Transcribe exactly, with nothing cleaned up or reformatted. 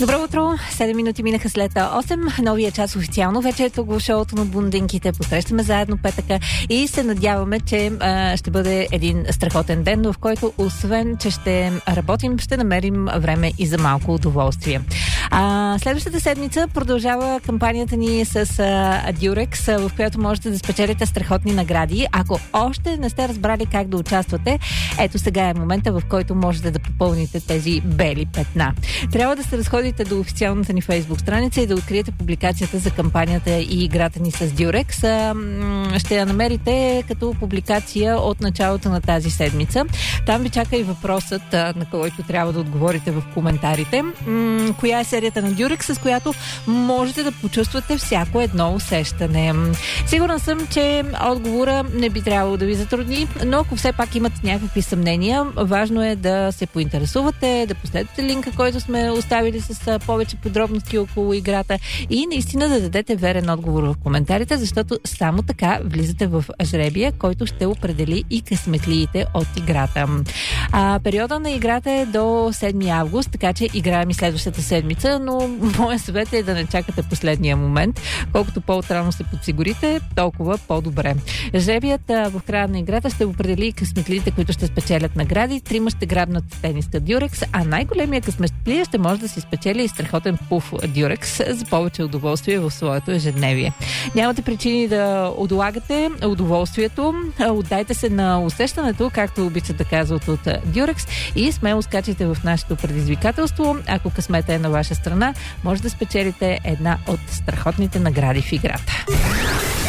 Добро утро! седем минути минаха след осем. Новия час официално вече е тук в шоуто на блондинките. Посрещаме заедно петъка и се надяваме, че а, ще бъде един страхотен ден, в който освен, че ще работим, ще намерим време и за малко удоволствие. А, следващата седмица продължава кампанията ни с а, Durex, в която можете да спечелите страхотни награди. Ако още не сте разбрали как да участвате, ето сега е момента, в който можете да попълните тези бели петна. Трябва да се разходите до официалната ни Фейсбук страница и да откриете публикацията за кампанията и играта ни с Durex. Ще я намерите като публикация от началото на тази седмица. Там ви чака и въпросът, на който трябва да отговорите в коментарите. Коя е серията на Durex, с която можете да почувствате всяко едно усещане? Сигурна съм, че отговора не би трябвало да ви затрудни, но ако все пак имат някакви съмнения, важно е да се поинтересувате, да последвате линка, който сме оставили с повече подробности около играта и наистина да дадете верен отговор в коментарите, защото само така влизате в жребия, който ще определи и късметлиите от играта. А, периода на играта е до седми август, така че играем и следващата седмица, но моят съвет е да не чакате последния момент. Колкото по-отрано се подсигурите, толкова по-добре. Жребият в края на играта ще определи късметлиите, които ще спечелят награди. Трима ще грабнат тениска Durex, а най-големия късметлия ще може да си спечели и страхотен пуф Durex за повече удоволствие в своето ежедневие. Нямате причини да отлагате удоволствието. Отдайте се на усещането, както обичат да казват от Durex, и смело скачайте в нашето предизвикателство. Ако късмета е на ваша страна, може да спечелите една от страхотните награди в играта.